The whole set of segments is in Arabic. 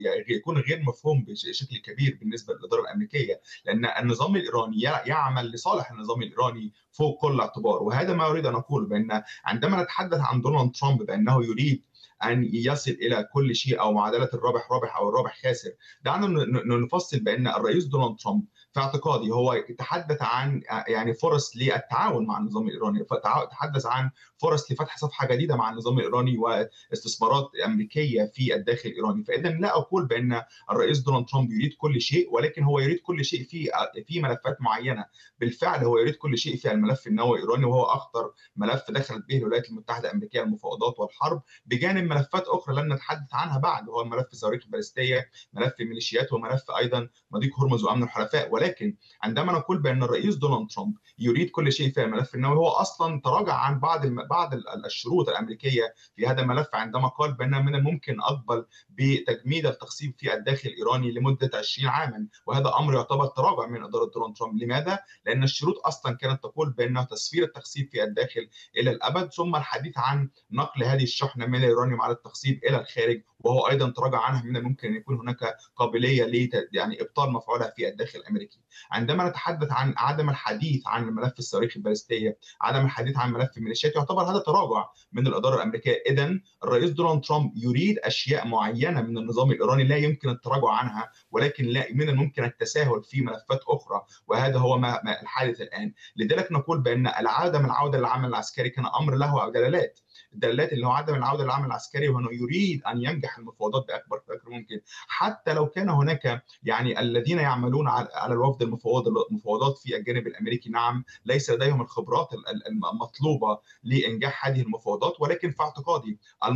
يكون غير مفهوم بشكل كبير بالنسبة للإدارة الأمريكية، لأن النظام الإيراني يعمل لصالح النظام الإيراني فوق كل اعتبار. وهذا ما أريد أن أقوله، بأن عندما نتحدث عن دونالد ترامب بأنه يريد أن يصل إلى كل شيء أو معادلة الرابح رابح أو الرابح خاسر، دعنا نفصل بأن الرئيس دونالد ترامب في اعتقادي هو يتحدث عن يعني فرص للتعاون مع النظام الإيراني، تحدث عن فرص لفتح صفحة جديدة مع النظام الإيراني واستثمارات أمريكية في الداخل الإيراني. فإذا لا أقول بأن الرئيس دونالد ترامب يريد كل شيء، ولكن هو يريد كل شيء في ملفات معينة. بالفعل هو يريد كل شيء في الملف النووي الإيراني، وهو أخطر ملف دخلت به الولايات المتحدة الأمريكية المفاوضات والحرب، بجانب ملفات أخرى لن نتحدث عنها بعد، وهو ملف الصواريخ البالستية، ملف الميليشيات، وملف أيضا مضيق هرمز وأمن الحلفاء. ولكن عندما نقول بأن الرئيس دونالد ترامب يريد كل شيء في الملف النووي، هو أصلا تراجع عن بعض الشروط الأمريكية في هذا الملف، عندما قال بأن من الممكن أقبل بتجميد التخصيب في الداخل الإيراني لمدة 20 عاما، وهذا أمر يعتبر تراجع من إدارة دونالد ترامب. لماذا؟ لأن الشروط أصلا كانت تقول بأنه تسفير التخصيب في الداخل إلى الأبد، ثم الحديث عن نقل هذه الشحنة من اليورانيوم على التخصيب إلى الخارج، وهو أيضا تراجع عنها من الممكن أن يكون هناك قابلية يعني إبطال مفعولها في الداخل الأمريكي. عندما نتحدث عن عدم الحديث عن ملف الصواريخ البالستية، عدم الحديث عن ملف الميليشيات، يعتبر هذا تراجع من الإدارة الأمريكية. إذن الرئيس دونالد ترامب يريد أشياء معينة من النظام الإيراني لا يمكن التراجع عنها، ولكن لا من الممكن التساهل في ملفات أخرى، وهذا هو ما الحادث الآن. لذلك نقول بأن العودة للعمل العسكري كان أمر له دلالات. الدلالات اللي هو عدم العوده للعمل العسكري، وانه يريد ان ينجح المفاوضات باكبر قدر ممكن، حتى لو كان هناك يعني الذين يعملون على الوفد المفاوضات في الجانب الامريكي، نعم ليس لديهم الخبرات المطلوبه لانجاح هذه المفاوضات، ولكن في اعتقادي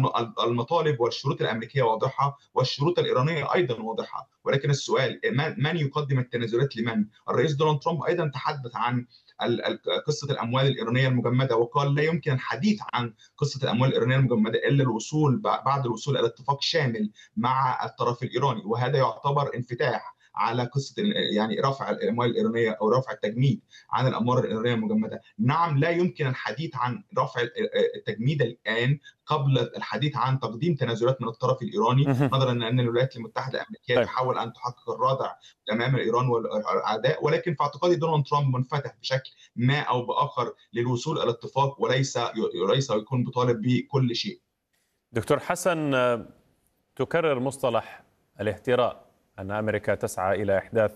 المطالب والشروط الامريكيه واضحه، والشروط الايرانيه ايضا واضحه. ولكن السؤال من يقدم التنازلات لمن؟ الرئيس دونالد ترامب ايضا تحدث عن قصه الاموال الايرانيه المجمده، وقال لا يمكن الحديث عن قصه الاموال الايرانيه المجمده الا بعد الوصول الى اتفاق شامل مع الطرف الايراني، وهذا يعتبر انفتاح على قصه يعني رفع الاموال الايرانيه او رفع التجميد عن الاموال الايرانيه المجمده. نعم لا يمكن الحديث عن رفع التجميد الان قبل الحديث عن تقديم تنازلات من الطرف الايراني، نظرا ان الولايات المتحده الامريكيه طيب. تحاول ان تحقق الردع امام ايران والاعداء، ولكن في اعتقادي دونالد ترامب منفتح بشكل ما او باخر للوصول الى اتفاق، وليس يكون بطالب بكل شيء. دكتور حسن، تكرر مصطلح الاهتراء، أن أمريكا تسعى إلى إحداث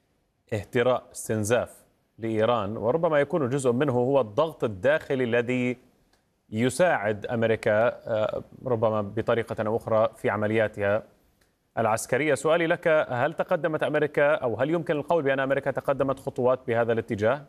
اهتراء استنزاف لإيران، وربما يكون جزء منه هو الضغط الداخلي الذي يساعد أمريكا ربما بطريقة أو أخرى في عملياتها العسكرية. سؤالي لك، هل تقدمت أمريكا، أو هل يمكن القول بأن أمريكا تقدمت خطوات بهذا الاتجاه؟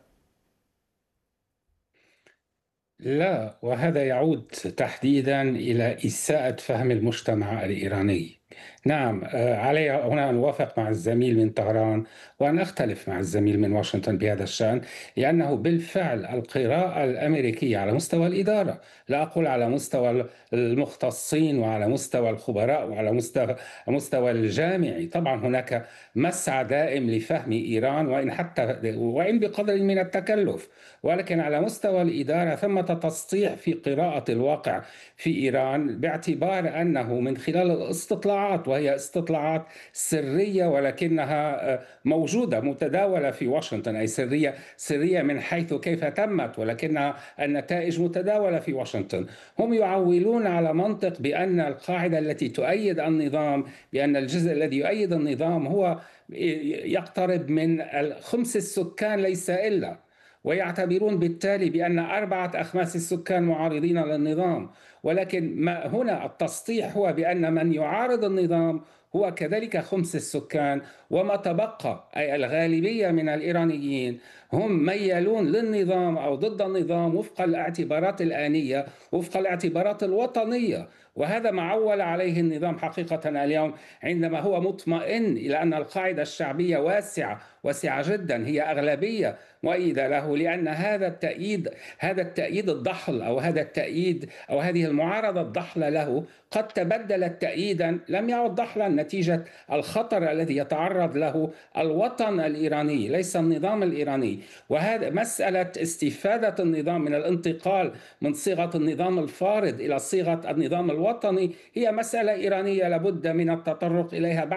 لا، وهذا يعود تحديدا إلى إساءة فهم المجتمع الإيراني. نعم، علي هنا أن أوافق مع الزميل من طهران وأن أختلف مع الزميل من واشنطن بهذا الشأن، لأنه بالفعل القراءة الأمريكية على مستوى الإدارة، لا أقول على مستوى المختصين وعلى مستوى الخبراء وعلى مستوى الجامعي، طبعا هناك مسعى دائم لفهم إيران، وإن بقدر من التكلف، ولكن على مستوى الإدارة ثمة تسطيح في قراءة الواقع في إيران، باعتبار أنه من خلال الاستطلاعات، وهي استطلاعات سرية ولكنها موجودة متداولة في واشنطن، أي سرية من حيث كيف تمت، ولكنها النتائج متداولة في واشنطن. هم يعولون على منطق بأن القاعدة التي تؤيد النظام، بأن الجزء الذي يؤيد النظام هو يقترب من خمس السكان ليس إلا، ويعتبرون بالتالي بأن 4/5 السكان معارضين للنظام. ولكن ما هنا التسطيح هو بأن من يعارض النظام هو كذلك خمس السكان، وما تبقى أي الغالبية من الإيرانيين هم ميالون للنظام أو ضد النظام وفق الاعتبارات الآنية، وفق الاعتبارات الوطنية. وهذا ما عول عليه النظام حقيقة اليوم، عندما هو مطمئن إلى أن القاعدة الشعبية واسعة جدا، هي أغلبية مؤيدة له، لأن هذا التأييد الضحل أو هذا التأييد أو هذه المعارضة الضحلة له قد تبدلت تأييدا لم يعد ضحلا نتيجة الخطر الذي يتعرض له الوطن الإيراني ليس النظام الإيراني. وهذا مسألة استفادة النظام من الانتقال من صيغة النظام الفارض إلى صيغة النظام الوطني هي مسألة إيرانية لابد من التطرق إليها.